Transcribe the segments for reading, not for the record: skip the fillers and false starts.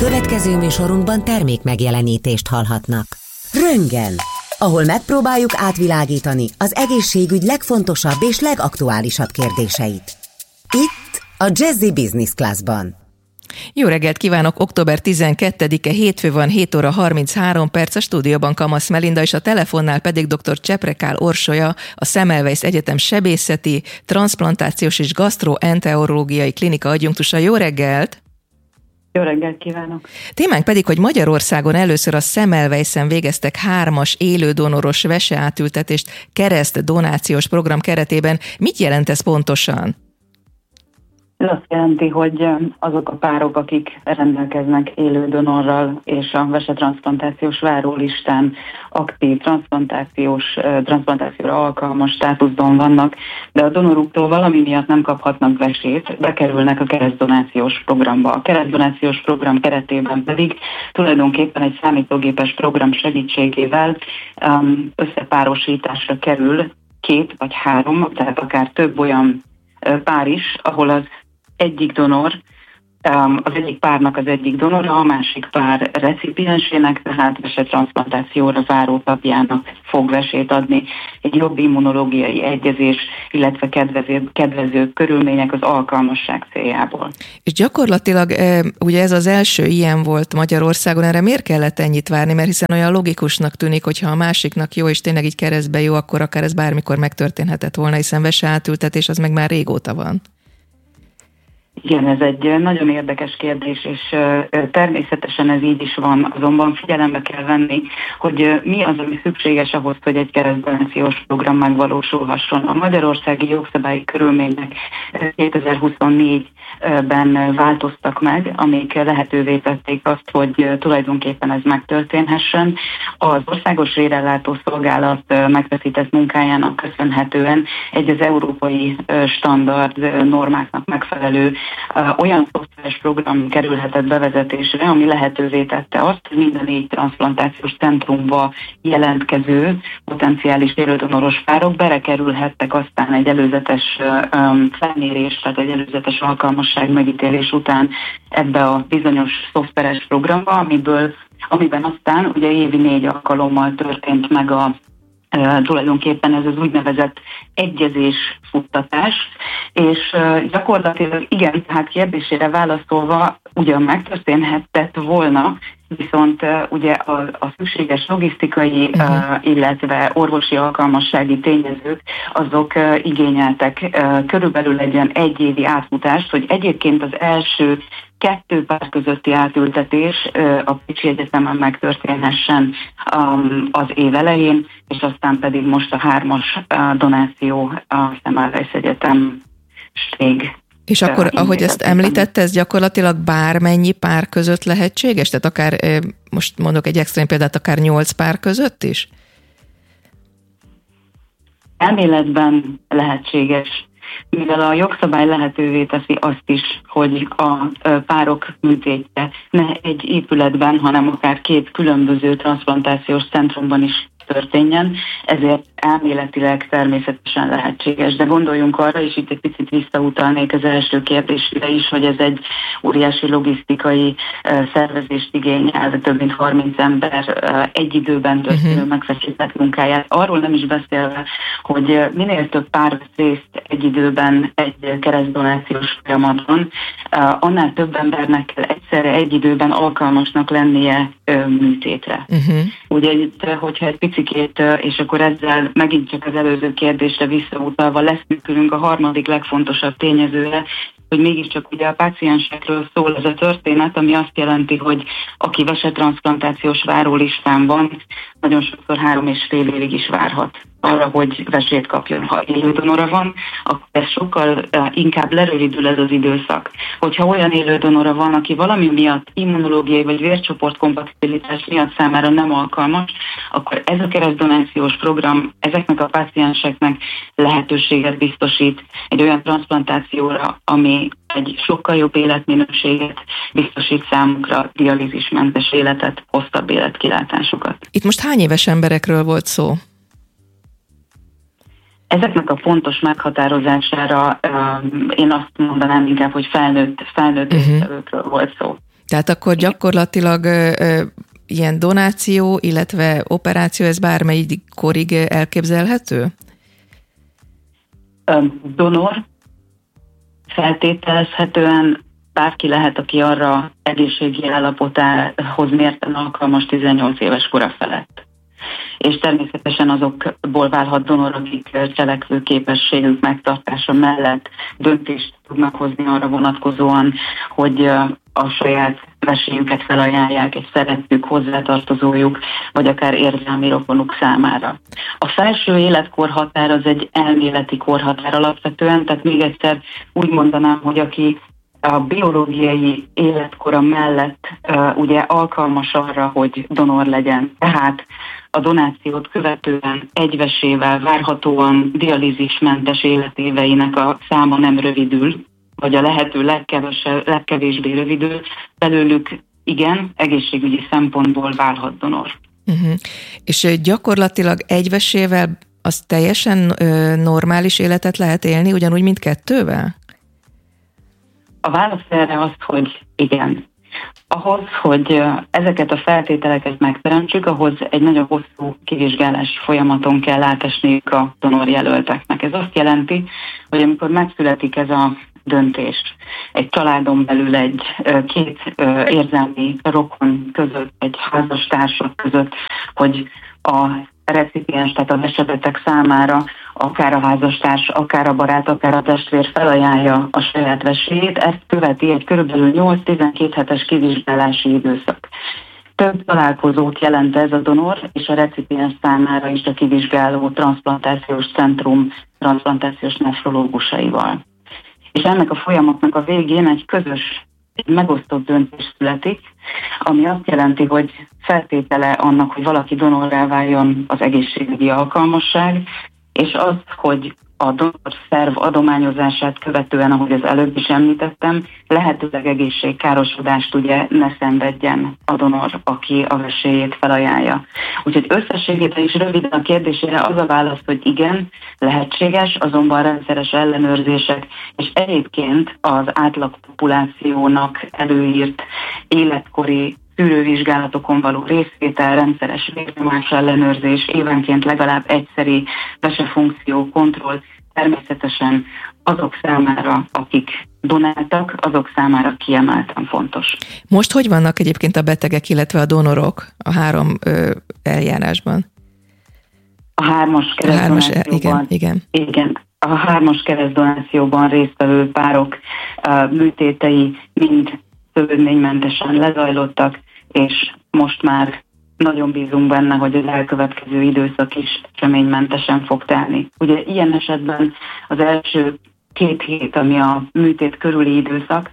Következő műsorunkban termék megjelenítést hallhatnak. Röntgen, ahol megpróbáljuk átvilágítani az egészségügy legfontosabb és legaktuálisabb kérdéseit. Itt a Jazzy Business Classban. Jó reggelt kívánok! Október 12-e hétfő van, 7 óra 33 perc, a stúdióban Kamasz Melinda, és a telefonnál pedig dr. Cseprekál Orsolya, a Semmelweis Egyetem sebészeti, transzplantációs és gasztroenterológiai klinika adjunktusa. Jó reggelt! Jó reggelt kívánok! Témánk pedig, hogy Magyarországon először a Semmelweisen végeztek 3-as élődonoros veseátültetést keresztdonációs program keretében. Mit jelent ez pontosan? Ez azt jelenti, hogy azok a párok, akik rendelkeznek élő donorral és a vesetranszplantációs várólistán aktív transzplantációra alkalmas státuszban vannak, de a donoruktól valami miatt nem kaphatnak vesét, bekerülnek a keresztdonációs programba. A keresztdonációs program keretében pedig tulajdonképpen egy számítógépes program segítségével összepárosításra kerül 2 vagy 3, tehát akár több olyan pár is, ahol az egyik donor, az egyik párnak az egyik donora, a másik pár recipiensének, tehát vesetranszplantációra váró tagjának fog vesét adni. Egy jobb immunológiai egyezés, illetve kedvező körülmények az alkalmasság céljából. És gyakorlatilag ugye ez az első ilyen volt Magyarországon, erre miért kellett ennyit várni? Mert hiszen olyan logikusnak tűnik, hogyha a másiknak jó, és tényleg így keresztbe jó, akkor akár ez bármikor megtörténhetett volna, hiszen veseátültetés az meg már régóta van. Igen, ez egy nagyon érdekes kérdés, és természetesen ez így is van, azonban figyelembe kell venni, hogy mi az, ami szükséges ahhoz, hogy egy keresztdonációs program megvalósulhasson. A magyarországi jogszabályi körülmények 2024-ben változtak meg, amik lehetővé tették azt, hogy tulajdonképpen ez megtörténhessen. Az Országos Vérellátó Szolgálat megfeszített munkájának köszönhetően egy az európai standard normáknak megfelelő olyan szoftveres program kerülhetett bevezetésre, ami lehetővé tette azt, hogy minden 4 transzplantációs centrumba jelentkező potenciális élődonoros párok belekerülhettek aztán egy előzetes felmérés, tehát egy előzetes alkalmasság megítélés után ebbe a bizonyos szoftveres programba, amiben aztán ugye évi 4 alkalommal történt meg tulajdonképpen ez az úgynevezett egyezés futtatás, és gyakorlatilag igen, tehát kérdésére válaszolva ugyan megtörténhetett volna, viszont ugye a szükséges logisztikai, illetve orvosi alkalmassági tényezők, azok igényeltek körülbelül egy ilyen 1 évi átfutást, hogy egyébként az első 2 pár közötti átültetés a Pécsi Egyetemen megtörténhessen az év elején, és aztán pedig most a 3-as donáció a Semmelweis Egyetem stég. És akkor, ahogy ezt említette, ez gyakorlatilag bármennyi pár között lehetséges? Tehát akár, most mondok egy extrém példát, akár 8 pár között is? Elméletben lehetséges, mivel a jogszabály lehetővé teszi azt is, hogy a párok műtétje ne egy épületben, hanem akár 2 különböző transzplantációs centrumban is történjen, ezért elméletileg természetesen lehetséges. De gondoljunk arra, és itt egy picit visszautalnék az első kérdésre is, hogy ez egy óriási logisztikai szervezést igényel, több mint 30 ember egy időben történő megfeszített munkáját. Arról nem is beszélve, hogy minél több pár vesz részt egy időben egy keresztdonációs folyamaton, annál több embernek kell egyszerre egy időben alkalmasnak lennie műtétre. Ugye itt, hogyha egy picikét, és akkor ezzel megint csak az előző kérdésre visszautalva leszűkülünk a harmadik legfontosabb tényezőre, hogy mégiscsak ugye a páciensekről szól ez a történet, ami azt jelenti, hogy aki vesetranszplantációs várólistán van, nagyon sokszor 3,5 évig is várhat arra, hogy vesét kapjon. Ha élődonora van, akkor ez sokkal inkább lerövidül ez az időszak. Hogyha olyan élődonora van, aki valami miatt immunológiai vagy vércsoportkompatibilitás miatt számára nem alkalmas, akkor ez a keresztdonációs program ezeknek a pácienseknek lehetőséget biztosít egy olyan transzplantációra, ami egy sokkal jobb életminőséget biztosít számukra, dialízismentes életet, hosszabb életkilátásokat. Itt most hány éves emberekről volt szó? Ezeknek a pontos meghatározására én azt mondanám inkább, hogy felnőtt résztvevőkről volt szó. Tehát akkor gyakorlatilag ilyen donáció, illetve operáció, ez bármelyik korig elképzelhető? Donor feltételezhetően bárki lehet, aki arra egészségi állapotához mérten alkalmas 18 éves kora felett. És természetesen azokból válhat donor, akik cselekvő képességük megtartása mellett döntést tudnak hozni arra vonatkozóan, hogy a saját vesélyüket felajánlják egy szerettük, hozzátartozójuk, vagy akár érzelmi rokonuk számára. A felső életkorhatár az egy elméleti korhatár alapvetően, tehát még egyszer úgy mondanám, hogy aki a biológiai életkora mellett ugye alkalmas arra, hogy donor legyen. Tehát a donációt követően egy vesével várhatóan dialízismentes életéveinek a száma nem rövidül, vagy a lehető legkevésbé rövidül, belőlük igen, egészségügyi szempontból válhat donor. És gyakorlatilag egy vesével az teljesen normális életet lehet élni, ugyanúgy, mint kettővel? A válasz erre az, hogy igen. Ahhoz, hogy ezeket a feltételeket megteremtsük, ahhoz egy nagyon hosszú kivizsgálási folyamaton kell átesniük a donorjelölteknek. Ez azt jelenti, hogy amikor megszületik ez a döntés egy családon belül, két érzelmi rokon között, egy házastársak között, hogy a recipiens, tehát a vesebeteg számára akár a házastárs, akár a barát, akár a testvér felajánlja a saját vesélyét, ezt követi egy körülbelül 8-12 hetes kivizsgálási időszak. Több találkozót jelent ez a donor és a recipiens számára is a kivizsgáló transzplantációs centrum transzplantációs nefrológusaival. És ennek a folyamatnak a végén egy közös, egy megosztott döntés születik, ami azt jelenti, hogy feltétele annak, hogy valaki donorrá váljon, az egészségügyi alkalmasság, és az, hogy a donor szerv adományozását követően, ahogy az előbb is említettem, lehetőleg egészségkárosodást ugye ne szenvedjen a donor, aki a vesélyét felajánlja. Úgyhogy összességében is röviden a kérdésére az a válasz, hogy igen, lehetséges, azonban rendszeres ellenőrzések, és egyébként az átlagpopulációnak előírt életkori szűrővizsgálatokon való részvétel, rendszeres vérnyomás ellenőrzés, évenként legalább egyszeri vesefunkció kontroll, természetesen azok számára, akik donáltak, azok számára kiemelten fontos. Most hogy vannak egyébként a betegek, illetve a donorok a 3 eljárásban? A 3-as keresztdonációban. Igen. A 3-as keresztdonációban résztvevő párok műtétei mind szövődménymentesen lezajlottak, és most már nagyon bízunk benne, hogy az elkövetkező időszak is eseménymentesen fog telni. Ugye ilyen esetben az első 2 hét, ami a műtét körüli időszak,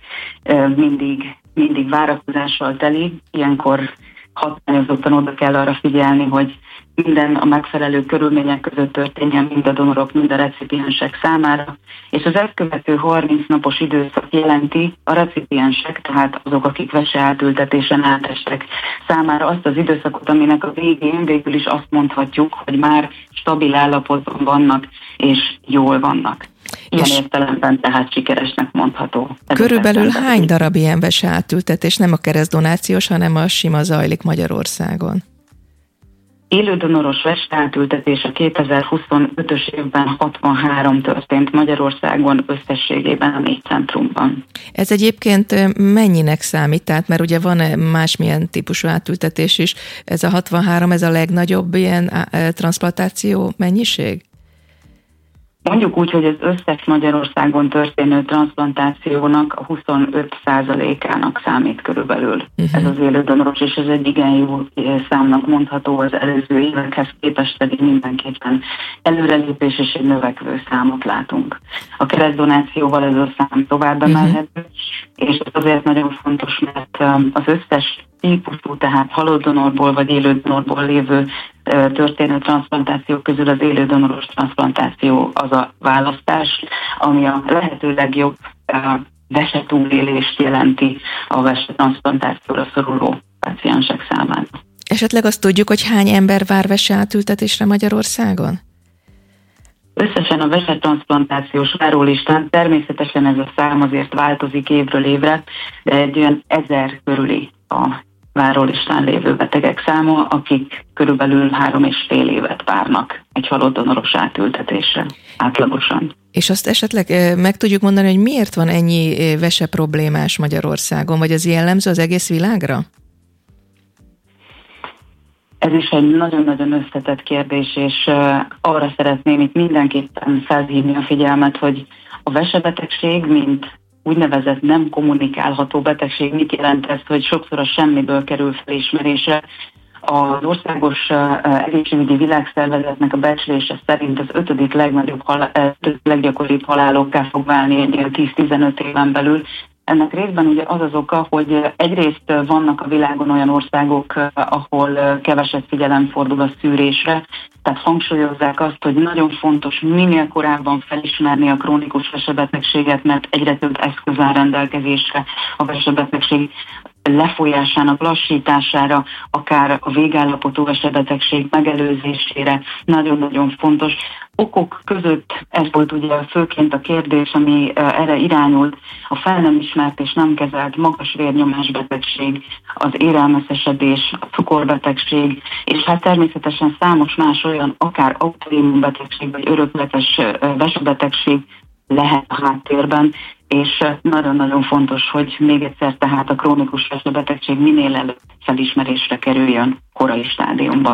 mindig várakozással teli. Ilyenkor határozottan oda kell arra figyelni, hogy minden a megfelelő körülmények között történjen mind a donorok, mind a recipiensek számára, és az ezt követő 30 napos időszak jelenti a recipiensek, tehát azok, akik veseátültetésen átestek számára azt az időszakot, aminek a végén végül is azt mondhatjuk, hogy már stabil állapotban vannak, és jól vannak. Ilyen értelemben tehát sikeresnek mondható. Körülbelül hány darab ilyen veseátültetés, nem a keresztdonációs, hanem a sima zajlik Magyarországon? Élődonoros veseátültetés a 2025-ös évben 63 történt Magyarországon, összességében a 4 centrumban. Ez egyébként mennyinek számít? Tehát, mert ugye van másmilyen típusú átültetés is. Ez a 63, ez a legnagyobb ilyen transzplantáció mennyiség? Mondjuk úgy, hogy az összes Magyarországon történő transzplantációnak a 25%-ának számít körülbelül ez az élődonoros, és ez egy igen jó számnak mondható, az előző évekhez képest pedig mindenképpen előrelépés és egy növekvő számot látunk. A keresztdonációval ez a szám tovább emelhető, és ez azért nagyon fontos, mert az összes típusú, tehát halott donorból vagy élő donorból lévő történő transzplantációk közül az élődonoros transzplantáció az a választás, ami a lehető legjobb vesetúlélést jelenti a vesetranszplantációra szoruló páciensek számára. Esetleg azt tudjuk, hogy hány ember vár veseátültetésre Magyarországon? Összesen a vesetranszplantációs várólistán természetesen ez a szám azért változik évről évre, de egy olyan 1000 körüli a várólistán lévő betegek száma, akik körülbelül 3,5 évet várnak egy halott donoros átültetésre átlagosan. És azt esetleg meg tudjuk mondani, hogy miért van ennyi vese problémás Magyarországon, vagy ez jellemző az egész világra? Ez is egy nagyon-nagyon összetett kérdés, és arra szeretném itt mindenképpen felhívni a figyelmet, hogy a vesebetegség, mint úgynevezett nem kommunikálható betegség, mit jelent ez, hogy sokszor a semmiből kerül felismerésre. Az Országos Egészségügyi Világszervezetnek a becslése szerint az 5. leggyakoribb halálokká fog válni egy 10-15 éven belül. Ennek részben ugye az az oka, hogy egyrészt vannak a világon olyan országok, ahol keveset figyelem fordul a szűrésre, tehát hangsúlyozzák azt, hogy nagyon fontos minél korábban felismerni a krónikus vesebetegséget, mert egyre több eszköz áll rendelkezésre a vesebetegség lefolyásának lassítására, akár a végállapotú vesebetegség megelőzésére nagyon-nagyon fontos. Okok között ez volt ugye főként a kérdés, ami erre irányult, a fel nem ismert és nem kezelt magas vérnyomásbetegség, az érelmeszesedés, a cukorbetegség, és hát természetesen számos más olyan, akár autoimmunbetegség vagy örökletes vesebetegség lehet a háttérben, és nagyon-nagyon fontos, hogy még egyszer tehát a krónikus vesebetegség minél előbb felismerésre kerüljön korai stádiumban.